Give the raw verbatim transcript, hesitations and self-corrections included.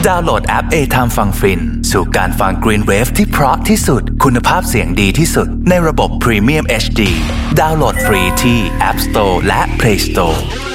ดาวน์โหลดแอป A-Time ฟังฟินสู่การฟัง Green Wave ที่เพราะที่สุดคุณภาพเสียงดีที่สุดในระบบ Premium เอช ดี ดาวน์โหลดฟรีที่ App Store และ Play Store